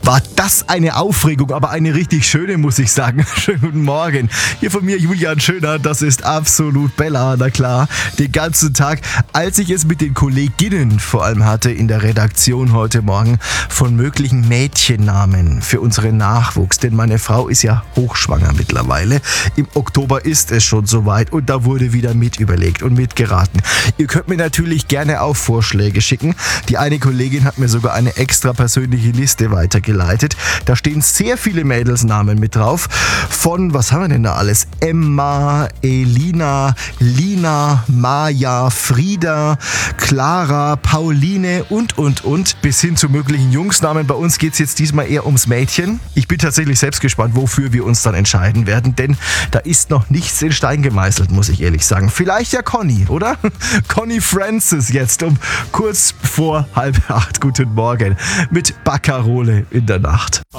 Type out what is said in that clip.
War das eine Aufregung, aber eine richtig schöne, muss ich sagen. Schönen guten Morgen. Hier von mir Julian Schöner, das ist absolut Bella, na klar. Den ganzen Tag, als ich es mit den Kolleginnen vor allem hatte in der Redaktion heute Morgen, von möglichen Mädchennamen für unseren Nachwuchs. Denn meine Frau ist ja hochschwanger mittlerweile. Im Oktober ist es schon soweit und da wurde wieder mit überlegt und mitgeraten. Ihr könnt mir natürlich gerne auch Vorschläge schicken. Die eine Kollegin hat mir sogar eine extra persönliche Liste weitergeleitet. Da stehen sehr viele Mädelsnamen mit drauf. Von, was haben wir denn da alles? Emma, Elina, Lina, Maja, Frieda, Clara, Pauline und. Bis hin zu möglichen Jungsnamen. Bei uns geht es jetzt diesmal eher ums Mädchen. Ich bin tatsächlich selbst gespannt, wofür wir uns dann entscheiden werden, denn da ist noch nichts in Stein gemeißelt, muss ich ehrlich sagen. Vielleicht ja Conny, oder? Conny Francis jetzt um kurz vor 7:30. Guten Morgen mit Baccarole in der Nacht.